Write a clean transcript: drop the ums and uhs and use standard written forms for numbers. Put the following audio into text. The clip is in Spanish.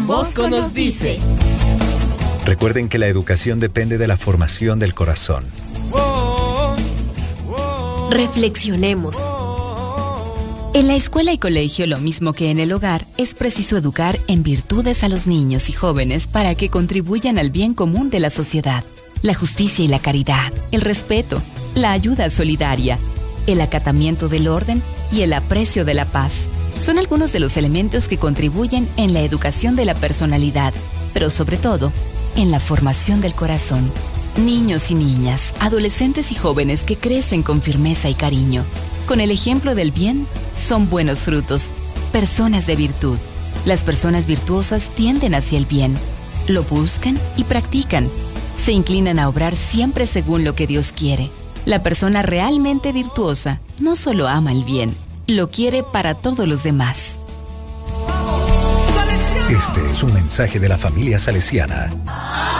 Don Bosco nos dice. Recuerden que la educación depende de la formación del corazón. Reflexionemos. En la escuela y colegio, lo mismo que en el hogar, es preciso educar en virtudes a los niños y jóvenes para que contribuyan al bien común de la sociedad. La justicia y la caridad, el respeto, la ayuda solidaria, el acatamiento del orden y el aprecio de la paz son algunos de los elementos que contribuyen en la educación de la personalidad, pero sobre todo, en la formación del corazón. Niños y niñas, adolescentes y jóvenes que crecen con firmeza y cariño, con el ejemplo del bien, son buenos frutos, personas de virtud. Las personas virtuosas tienden hacia el bien, lo buscan y practican, se inclinan a obrar siempre según lo que Dios quiere. La persona realmente virtuosa no solo ama el bien, lo quiere para todos los demás. Este es un mensaje de la familia salesiana.